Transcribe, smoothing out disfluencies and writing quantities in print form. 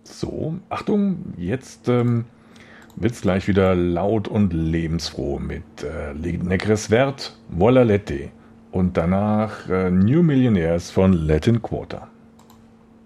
So, Achtung, jetzt wird's gleich wieder laut und lebensfroh mit Negres Vert, Vola Lette und danach New Millionaires von Latin Quarter.